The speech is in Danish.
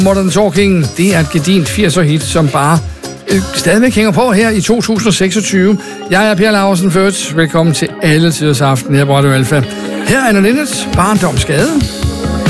Modern Talking, det er et gedint 80'er hit, som bare stadigvæk hænger på her i 2026. Jeg er Per Laursen Født. Velkommen til alle tiders aften her på Radio Alfa. Her er Anna Linnets Barndomsgade.